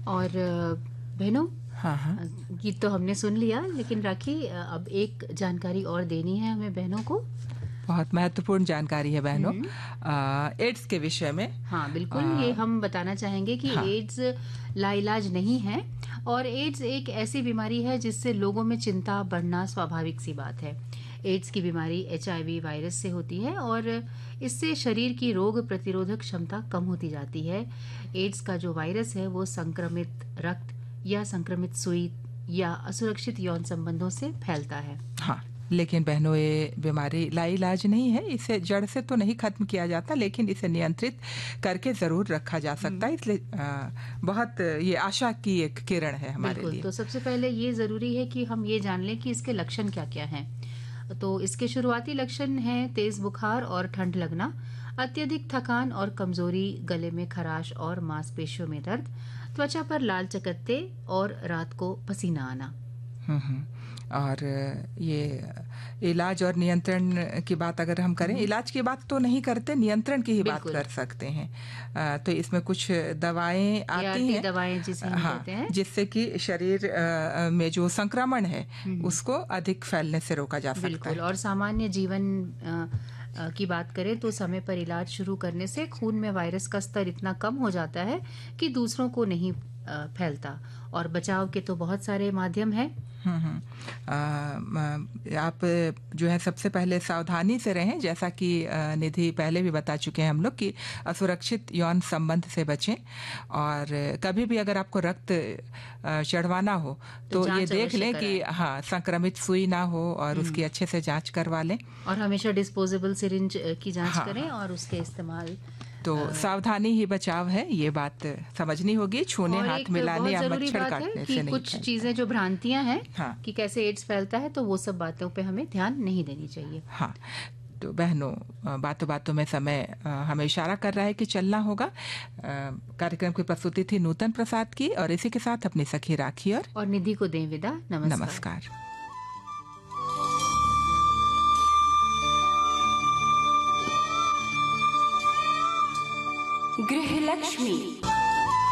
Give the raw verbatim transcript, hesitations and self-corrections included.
और बहनों, हाँ हाँ, गीत तो हमने सुन लिया, लेकिन राखी अब एक जानकारी और देनी है हमें बहनों को। बहुत महत्वपूर्ण जानकारी है बहनों, एड्स के विषय में। हाँ बिल्कुल, आ, ये हम बताना चाहेंगे कि हाँ, एड्स लाइलाज नहीं है, और एड्स एक ऐसी बीमारी है जिससे लोगों में चिंता बढ़ना स्वाभाविक सी बात है। एड्स की बीमारी एच आई वी वायरस से होती है और इससे शरीर की रोग प्रतिरोधक क्षमता कम होती जाती है। एड्स का जो वायरस है वो संक्रमित रक्त या संक्रमित सुई या असुरक्षित यौन संबंधों से फैलता है। हाँ, लेकिन बहनों ये बीमारी लाइलाज नहीं है, इसे जड़ से तो नहीं खत्म किया जाता, लेकिन इसे नियंत्रित करके जरूर रखा जा सकता है। इसलिए बहुत ये आशा की एक किरण है हमारे लिए। तो सबसे पहले ये जरूरी है कि हम ये जान लें कि इसके लक्षण क्या क्या हैं। तो इसके शुरुआती लक्षण हैं तेज बुखार और ठंड लगना, अत्यधिक थकान और कमजोरी, गले में खराश और मांसपेशियों में दर्द, त्वचा पर लाल चकत्ते और रात को पसीना आना। हम्म, और ये इलाज और नियंत्रण की बात अगर हम करें, इलाज की बात तो नहीं करते, नियंत्रण की ही बात कर सकते हैं। तो इसमें कुछ दवाएं आती हैं, दवाएं जिसे हम हाँ, कहते हैं, जिससे कि शरीर में जो संक्रमण है उसको अधिक फैलने से रोका जा सकता है। और सामान्य जीवन की बात करें तो समय पर इलाज शुरू करने से खून में वायरस का स्तर इतना कम हो जाता है कि दूसरों को नहीं फैलता। और बचाव के तो बहुत सारे माध्यम हैं। हम्म, आप जो है सबसे पहले सावधानी से रहें, जैसा कि निधि पहले भी बता चुके हैं हम लोग कि असुरक्षित यौन संबंध से बचें। और कभी भी अगर आपको रक्त चढ़वाना हो तो, तो ये देख लें कि हाँ संक्रमित सुई ना हो और उसकी अच्छे से जांच करवा लें। और हमेशा डिस्पोजेबल सिरिंज की जांच हाँ, करें और उसके इस्तेमाल। तो आ, सावधानी ही बचाव है, ये बात समझनी होगी। छूने, हाथ मिलाने या मच्छर काटने से नहीं। कुछ चीजें जो भ्रांतियां हैं हाँ, कि कैसे एड्स फैलता है, तो वो सब बातों पे हमें ध्यान नहीं देनी चाहिए। हाँ, तो बहनों, बातों बातों में समय हमें इशारा कर रहा है कि चलना होगा। कार्यक्रम की प्रस्तुति थी नूतन प्रसाद की, और इसी के साथ अपनी सखी राखी और, और निधि को दें विदा। नमस्कार, नमस्कार। गृह लक्ष्मी।